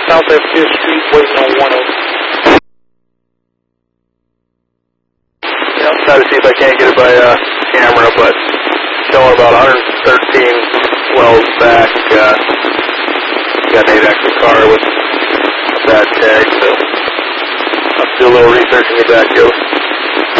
South F5th Street, waiting on 10. Yeah, I'll try to see if I can't get it by camera, but showing about 113 wells back. Got an 8-axle car with that tag, so I'll do a little research and get back to you.